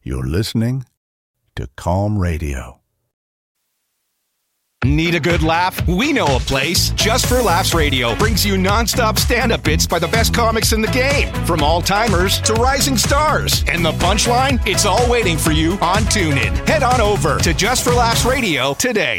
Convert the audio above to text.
You're listening to Calm Radio. Need a good laugh? We know a place. Just for Laughs Radio brings you nonstop stand-up bits by the best comics in the game, from all-timers to rising stars. And the punchline? It's all waiting for you on TuneIn. Head on over to Just for Laughs Radio today.